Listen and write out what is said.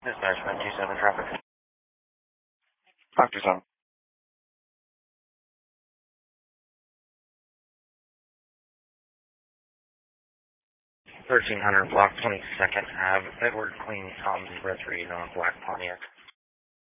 Dispatch 927 traffic. Dr. Zone. 1300 block 22nd Ave, Edward Queen, Tom 03 on Black Pontiac.